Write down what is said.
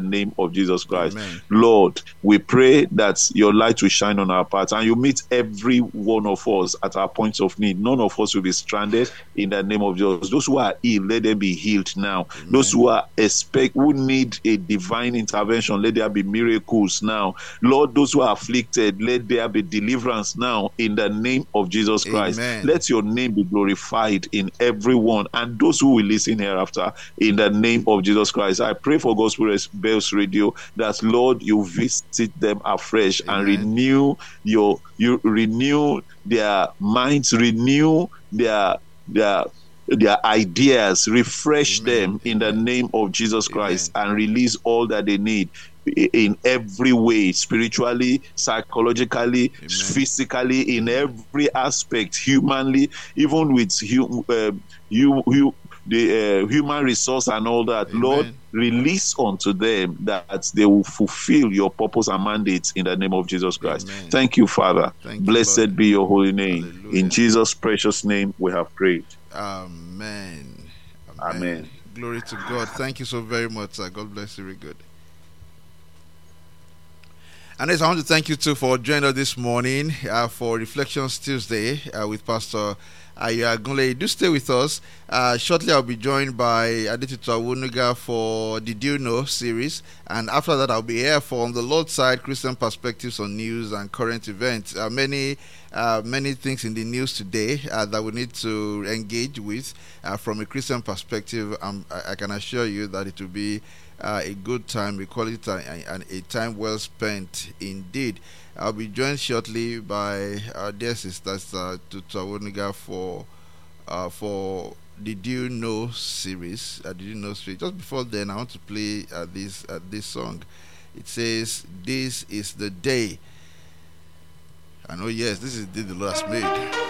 name of Jesus Christ. Amen. Lord, we pray that your light will shine on our path and you meet every one of us at our points of need. None of us will be stranded in the name of Jesus. Those who are ill, let them be healed now. Amen. Those who need a divine intervention, let there be miracles now. Lord, those who are afflicted, let there be deliverance now in the name of Jesus Christ. Amen. Let your name be glorified in everyone and those who will listen hereafter in the name of Jesus Christ. I pray for Gospel Bells Radio that, Lord, you visit them afresh. Amen. And renew their minds, renew their ideas, refresh Amen. them in the name of Jesus Christ, Amen. and release all that they need in every way, spiritually, psychologically, Amen. physically, in every aspect, humanly, even with the human resource and all that. Amen. Lord, release unto them that they will fulfill your purpose and mandates in the name of Jesus Christ. Amen. Thank you, Father. Thank Blessed you, Lord. be your holy name. Hallelujah. In Jesus' precious name we have prayed. Amen. Amen. Glory to God. Thank you so very much, sir. God bless you. Very good. And yes, I want to thank you too for joining us this morning for Reflections Tuesday with Pastor Ayo Agunle. Do stay with us. Shortly, I'll be joined by Aditutu Awunuga for the Do You Know series, and after that, I'll be here for On the Lord's Side, Christian Perspectives on News and Current Events. Many things in the news today that we need to engage with from a Christian perspective. I can assure you that it will be a good time, a quality time, and a time well spent indeed. I'll be joined shortly by our dear sisters Tutu Awoniga for the Do You Know series. The Do You Know series. Just before then, I want to play this song. It says, "This is the day." I know, yes, this is the day the Lord has made.